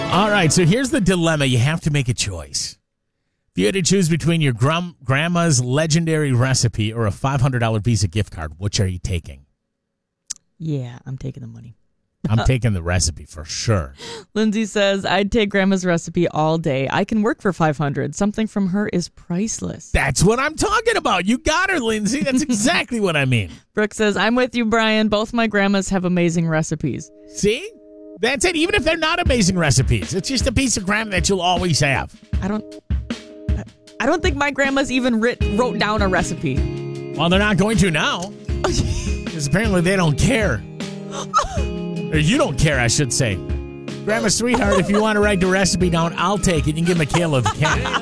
All right, so here's the dilemma. You have to make a choice. If you had to choose between your grandma's legendary recipe or a $500 Visa gift card, which are you taking? Yeah, I'm taking the money. I'm taking the recipe for sure. Lindsay says, I'd take grandma's recipe all day. I can work for $500. Something from her is priceless. That's what I'm talking about. You got her, Lindsay. That's exactly what I mean. Brooke says, I'm with you, Brian. Both my grandmas have amazing recipes. See? That's it. Even if they're not amazing recipes, it's just a piece of grandma that you'll always have. I don't think my grandma's even wrote down a recipe. Well, they're not going to now. Because apparently they don't care. Or you don't care, I should say. Grandma, sweetheart, if you want to write the recipe down, I'll take it. You can give Michaela the cat.